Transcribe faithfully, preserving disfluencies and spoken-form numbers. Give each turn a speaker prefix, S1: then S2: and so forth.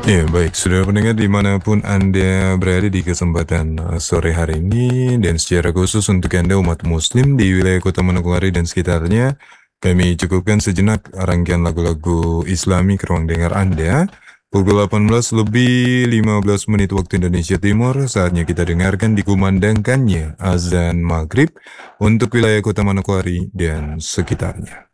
S1: Ya baik, saudara pendengar dimanapun Anda berada di kesempatan eh, sore hari ini dan secara khusus untuk Anda umat muslim di wilayah Kota Manokwari dan sekitarnya, kami cukupkan sejenak rangkaian lagu-lagu Islami ke ruang dengar Anda. Pukul delapan belas lebih lima belas menit waktu Indonesia Timur, saatnya kita dengarkan dikumandangkannya azan maghrib untuk wilayah Kota Manokwari dan sekitarnya.